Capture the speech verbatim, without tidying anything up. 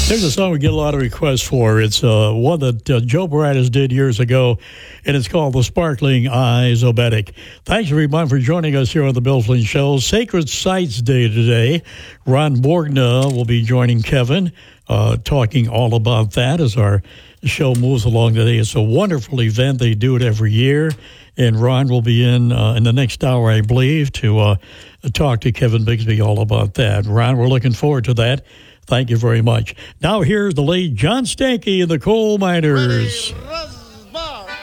There's a song we get a lot of requests for. It's uh, one that uh, Joe Baradas did years ago, and it's called The Sparkling Eyes Obetic. Thanks, everyone, for joining us here on the Bill Flynn Show. Sacred Sites Day today. Ron Borgna will be joining Kevin, uh, talking all about that as our show moves along today. It's a wonderful event. They do it every year, and Ron will be in uh, in the next hour, I believe, to uh, talk to Kevin Bigsby all about that. Ron, we're looking forward to that. Thank you very much. Now here's the late John Stanky and the Coal Miners. Ready,